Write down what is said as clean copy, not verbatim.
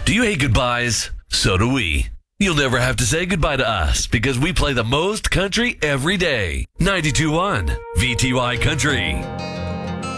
Do you hate goodbyes? So do we. You'll never have to say goodbye to us because we play the most country every day. 92.1 VTY Country.